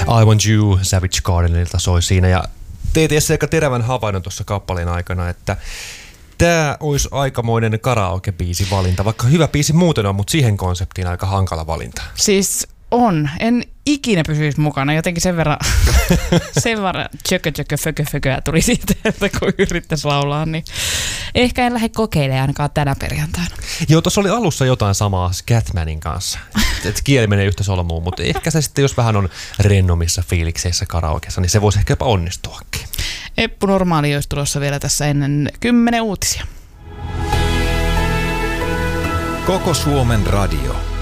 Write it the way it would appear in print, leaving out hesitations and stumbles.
I Want You Savage Gardenilta soi siinä ja teit aika terävän havainnon tuossa kappaleen aikana, että tämä olisi aikamoinen karaoke-biisi valinta, vaikka hyvä biisi muuten on, mutta siihen konseptiin aika hankala valinta. Siis on. En ikinä pysyisi mukana. Jotenkin sen verran fököä tuli siitä, että kun yrittäisi laulaa, niin ehkä en lähde kokeilemaan ainakaan tänä perjantaina. Joo, tuossa oli alussa jotain samaa Scatmanin kanssa. Et kieli menee yhtä solmuun, mutta ehkä se sitten, jos vähän on rennomissa fiilikseissä karaokeessa, niin se voisi ehkä jopa onnistuakin. Eppu Normaali olisi tulossa vielä tässä ennen 10 uutisia. Koko Suomen radio.